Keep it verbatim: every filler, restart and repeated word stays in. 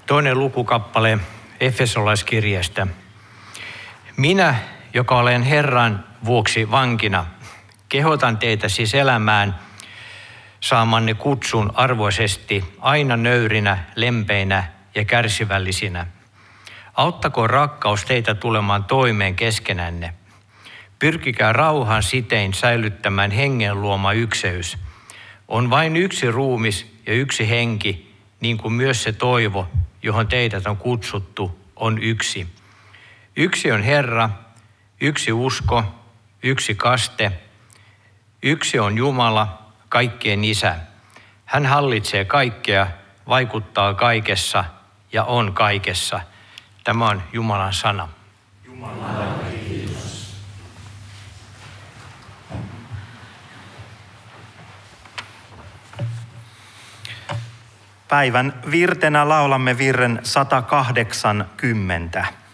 Toinen lukukappale Efesolaiskirjeestä. Minä, joka olen Herran vuoksi vankina, kehotan teitä siis elämään saamanne kutsun arvoisesti, aina nöyrinä, lempeinä ja kärsivällisinä. Auttakoon rakkaus teitä tulemaan toimeen keskenänne. Pyrkikää rauhan sitein säilyttämään hengen luoma ykseys. On vain yksi ruumis ja yksi henki, niin kuin myös se toivo, johon teidät on kutsuttu, on yksi. Yksi on Herra, yksi usko, yksi kaste, yksi on Jumala, kaikkien Isä. Hän hallitsee kaikkea, vaikuttaa kaikessa ja on kaikessa. Tämä on Jumalan sana. Jumalalle kiitos. Päivän virtenä laulamme virren sata kahdeksankymmentä.